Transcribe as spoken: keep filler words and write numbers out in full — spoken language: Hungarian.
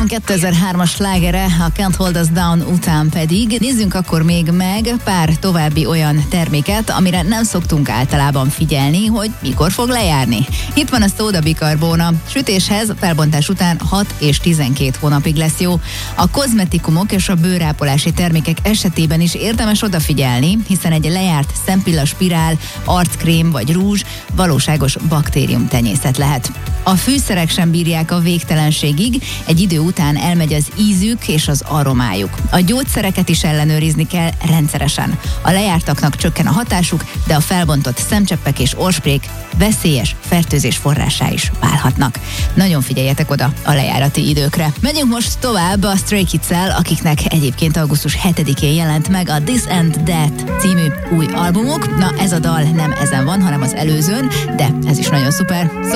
kétezer-hármas slágere, a Can't Hold Us Down után pedig nézzünk akkor még meg pár további olyan terméket, amire nem szoktunk általában figyelni, hogy mikor fog lejárni. Itt van a Soda Bicarbona. Sütéshez felbontás után hat és tizenkét hónapig lesz jó. A kozmetikumok és a bőrápolási termékek esetében is érdemes odafigyelni, hiszen egy lejárt szempilla spirál, arckrém vagy rúzs valóságos baktériumtenyészet lehet. A fűszerek sem bírják a végtelenségig, egy idő után elmegy az ízük és az aromájuk. A gyógyszereket is ellenőrizni kell rendszeresen. A lejártaknak csökken a hatásuk, de a felbontott szemcseppek és orsprék veszélyes fertőzés forrásá is válhatnak. Nagyon figyeljetek oda a lejárati időkre. Megyünk most tovább a Stray Kids-el, akiknek egyébként augusztus hetedikén jelent meg a This and That című új albumuk. Na, ez a dal nem ezen van, hanem az előzőn, de ez is nagyon szuper.